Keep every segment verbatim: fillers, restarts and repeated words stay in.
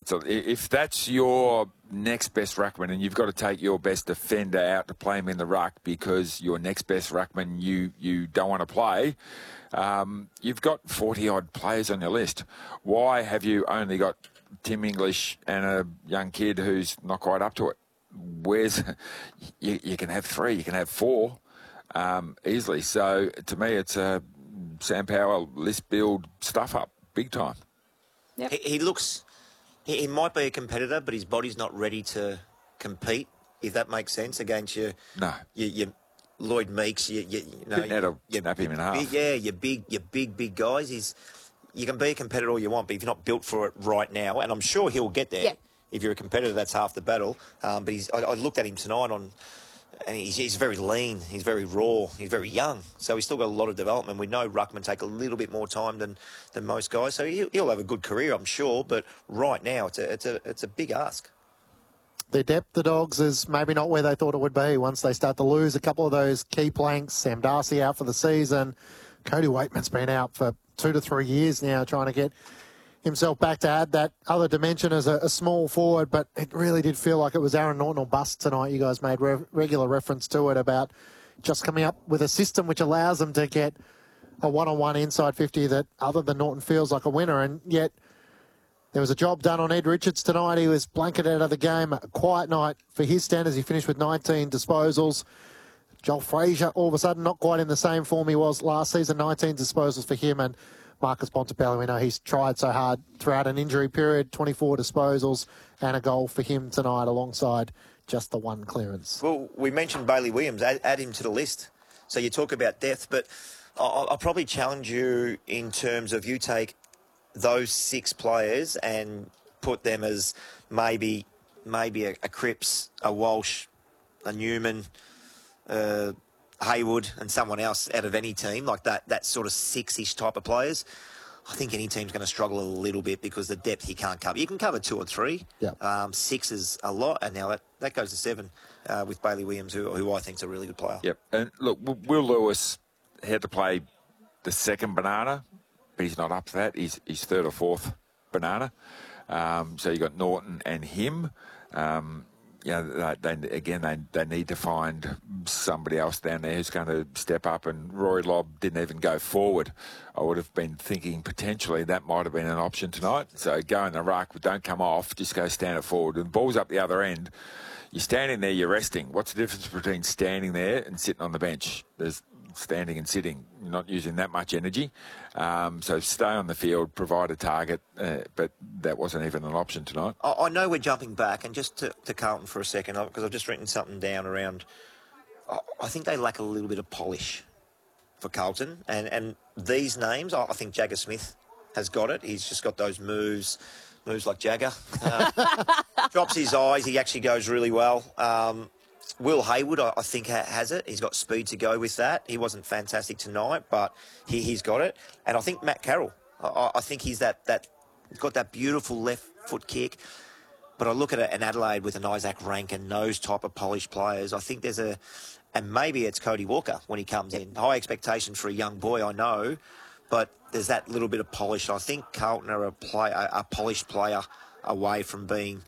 So if that's your next best ruckman and you've got to take your best defender out to play him in the ruck because your next best ruckman you, you don't want to play, um, you've got forty-odd players on your list. Why have you only got Tim English and a young kid who's not quite up to it? Where's you, you can have three, you can have four um, easily. So to me, it's a Sam Powell list build stuff up big time. Yep. He, he looks... He might be a competitor, but his body's not ready to compete, if that makes sense, against your, no. your, your Lloyd Meeks, you, you, you know, That'll snap him in half. Big, yeah, your big, your big, big guys. He's, you can be a competitor all you want, but if you're not built for it right now, and I'm sure he'll get there. Yep. If you're a competitor, that's half the battle. Um, but he's, I, I looked at him tonight on. And he's, he's very lean, he's very raw, he's very young. So he's still got a lot of development. We know ruckman take a little bit more time than, than most guys. So he'll, he'll have a good career, I'm sure. But right now, it's a, it's a, it's a big ask. Their depth, the Dogs, is maybe not where they thought it would be once they start to lose a couple of those key planks. Sam Darcy out for the season. Cody Waitman's been out for two to three years now trying to get himself back to add that other dimension as a, a small forward, but it really did feel like it was Aaron Norton or bust tonight. You guys made re regular reference to it about just coming up with a system which allows them to get a one-on-one inside fifty that other than Norton feels like a winner, and yet there was a job done on Ed Richards tonight. He was blanketed out of the game. A quiet night for his standards. He finished with nineteen disposals. Joel Frazier, all of a sudden, not quite in the same form he was last season. nineteen disposals for him, and Marcus Bontempelli, we know he's tried so hard throughout an injury period, twenty-four disposals and a goal for him tonight alongside just the one clearance. Well, we mentioned Bailey Williams. Add, add him to the list. So you talk about depth, but I'll, I'll probably challenge you in terms of you take those six players and put them as maybe maybe a, a Cripps, a Walsh, a Newman, uh, Haywood and someone else out of any team, like that that sort of six-ish type of players. I think any team's going to struggle a little bit because the depth he can't cover. You can cover two or three. Yeah. Um, six is a lot, and now that, that goes to seven uh, with Bailey Williams, who, who I think is a really good player. Yep. And look, Will Lewis had to play the second banana, but he's not up to that. He's, he's third or fourth banana. Um, so you got Norton and him. Um, You know, they, they, again, they, they need to find somebody else down there who's going to step up, and Rory Lobb didn't even go forward. I would have been thinking potentially that might have been an option tonight. So go in the ruck, but don't come off, just go stand it forward. And the ball's up the other end. You're standing there, you're resting. What's the difference between standing there and sitting on the bench? There's standing and sitting. You're not using that much energy. Um, so stay on the field, provide a target, uh, but that wasn't even an option tonight. I, I know we're jumping back, and just to, to Carlton for a second, because I've just written something down around, I, I think they lack a little bit of polish for Carlton. And, and these names, I, I think Jagger Smith has got it. He's just got those moves, moves like Jagger. Uh, drops his eyes, he actually goes really well. Um, Will Haywood, I, I think, ha has it. He's got speed to go with that. He wasn't fantastic tonight, but he, he's got it. And I think Matt Carroll, I, I think he's that, that, he's got that beautiful left foot kick. But I look at an Adelaide with an Isaac Rankin, those type of polished players. I think there's a, and maybe it's Cody Walker when he comes in. High expectations for a young boy, I know, but there's that little bit of polish. I think Carlton are a, play, a, a polished player away from being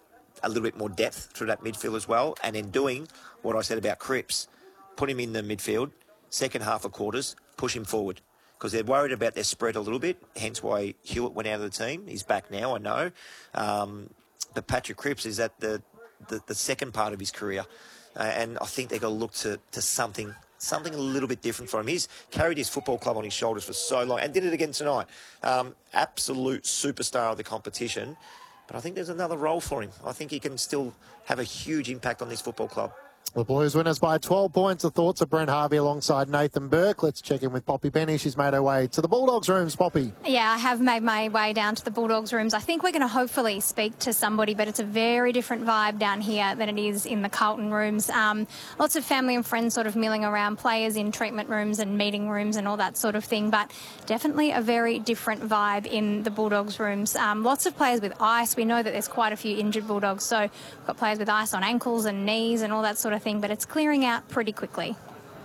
a little bit more depth through that midfield as well. And in doing what I said about Cripps, put him in the midfield, second half of quarters, push him forward. Because they're worried about their spread a little bit, hence why Hewitt went out of the team. He's back now, I know. Um, but Patrick Cripps is at the, the, the second part of his career. Uh, and I think they've got to look to, to something something a little bit different for him. He's carried his football club on his shoulders for so long and did it again tonight. Um, absolute superstar of the competition. But I think there's another role for him. I think he can still have a huge impact on this football club. The Blues winners by twelve points. The thoughts of Brent Harvey alongside Nathan Burke. Let's check in with Poppy Penny. She's made her way to the Bulldogs rooms. Poppy. Yeah, I have made my way down to the Bulldogs rooms. I think we're going to hopefully speak to somebody, but it's a very different vibe down here than it is in the Carlton rooms. Um, lots of family and friends sort of milling around, players in treatment rooms and meeting rooms and all that sort of thing, but definitely a very different vibe in the Bulldogs rooms. Um, lots of players with ice. We know that there's quite a few injured Bulldogs, so we've got players with ice on ankles and knees and all that sort of thing, but it's clearing out pretty quickly.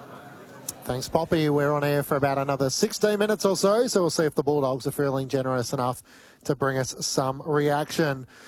Thanks, Poppy. We're on air for about another sixteen minutes or so, so we'll see if the Bulldogs are feeling generous enough to bring us some reaction.